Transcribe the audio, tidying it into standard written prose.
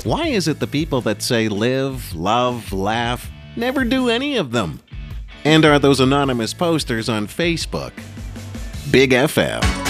Why is it the people that say live, love, laugh never do any of them? And are those anonymous posters on Facebook? Big FM.